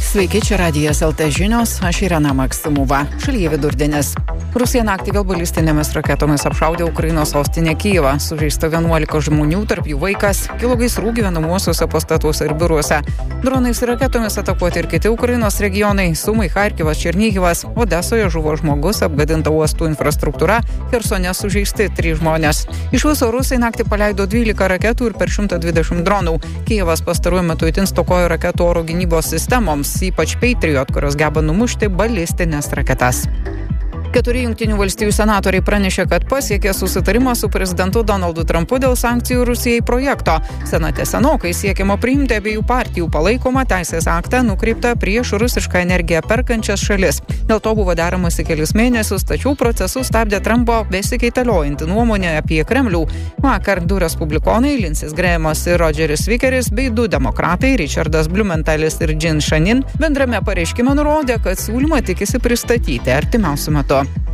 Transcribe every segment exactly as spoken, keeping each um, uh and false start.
Sveiki, čia Radijas L T žinios, aš Irena Maksimova. Šalyje vidurdienis. Rusija naktį vėl balistinėmis raketomis apšaudė Ukrainos sostinę Kijevą. Sužeista vienuolika žmonių, tarp jų vaikas, kilo gaisrų gyvenamuosiuose pastatuose ir biuruose. Dronais ir raketomis atakuoti ir kiti Ukrainos regionai – Sumai, Charkivas, Černyhivas. Odesoje žuvo žmogus, apgadinta uostų infrastruktūra, Chersone sužeisti trys žmonės. Iš viso Rusai naktį paleido dvylika raketų ir per šimtą dvidešimt dronų. Kijevas pastaruoju metu itin stokojo raketų oro gynybos sistemoms, ypač Patriot, kurios geba numušti balistinės raketas. Keturi Jungtinių valstijų senatoriai pranešė, kad pasiekė susitarimą su prezidentu Donaldu Trumpu dėl sankcijų Rusijai projekto. Senate senokai siekiama priimti abiejų partijų palaikomą teisės aktą nukreiptą prieš rusišką energiją perkančias šalis. Dėl to buvo deramasi kelis mėnesius, tačiau procesus stabdė Trumpo besikeitaliojanti nuomonė apie Kremlių. Vakar du respublikonai, Lindsey Grahamas ir Rodžeris Vikeris, bei du demokratai, Richardas Blumenthalis ir Jean Shannon, bendrame pareiškime nurodė, kad siūlymą tikisi pristatyti artimiausiu metu.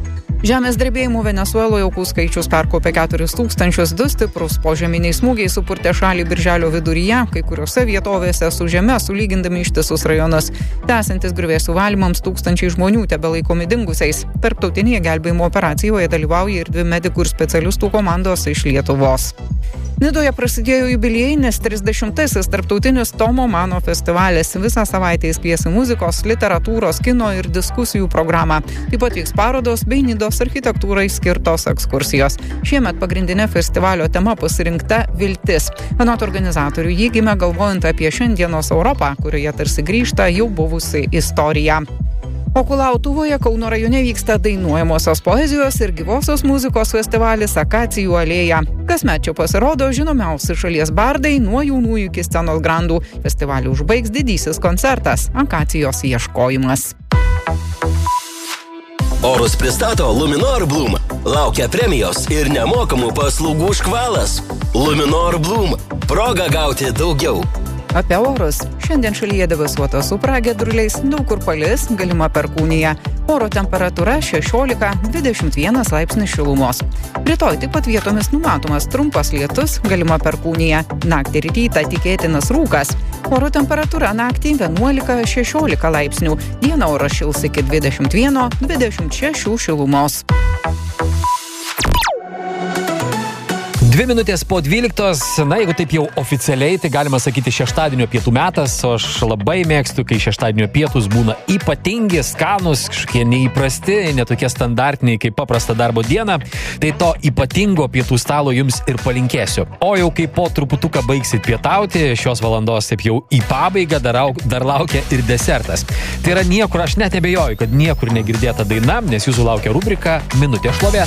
Žemės drebėjimų Venesueloje aukų skaičius perkopė keturis tūkstančius, du stiprus požeminiai smūgiai supurtė šalį birželio viduryje, kai kuriuose vietovėse su žeme sulygindami ištisus rajonus. Tęsiantis griuvėsių valymams tūkstančiai žmonių tebelaikomi dingusiais. Tarptautinėje gelbėjimo operacijoje dalyvauja ir dvi medikų ir specialistų komandos iš Lietuvos. Nidoje prasidėjo jubiliejinis trisdešimtasis tarptautinis Tomo Mano festivalis. Visą savaitę jis kvies muzikos, literatūros, kino ir diskusijų programą. Taip pat vyks parodos bei Nidos architektūrai skirtos ekskursijos. Šiemet pagrindinė festivalio tema pasirinkta viltis. Anot organizatorių, jį gimė galvojant apie šiandienos Europą, kurioje tarsi grįžta jau buvusi istorija. O Kulautuvoje Kauno rajone vyksta dainuojamosios poezijos ir gyvosios muzikos festivalis Akacijų alėja. Kasmet čia pasirodo žinomiausi šalies bardai nuo jaunųjų iki scenos grandų. Festivalį užbaigs didysis koncertas Akacijos ieškojimas. Orus pristato Luminor Bloom. Laukia premijos ir nemokamų paslaugų škvalas. Luminor Bloom. Proga gauti daugiau. Apie orus. Šiandien šalyje debesuota su pragiedruliais, daug kur palis, galima perkūnija. Oro temperatūra šešiolika dvidešimt vienas laipsnis šilumos. Rytoj taip pat vietomis numatomas trumpas lietus, galima perkūnija. Naktį ir rytą tikėtinas rūkas. Oro temperatūra naktį vienuolika šešiolika laipsnių. Dieną oras šils iki dvidešimt vieno dvidešimt šešių šilumos. Dvi minutės po dvyliktos, na jeigu taip jau oficialiai, tai galima sakyti šeštadienio pietų metas, o aš labai mėgstu, kai šeštadienio pietus būna ypatingi, skanus, kažkokie neįprasti, netokie standartiniai kaip paprasta darbo diena, tai to ypatingo pietų stalo jums ir palinkėsiu. O jau kai po truputuką baigsit pietauti, šios valandos taip jau į pabaigą dar, dar laukia ir desertas. Tai yra niekur, aš net nebejoju, kad niekur negirdėta daina, nes jūsų laukia rubrika Minutė šlovės.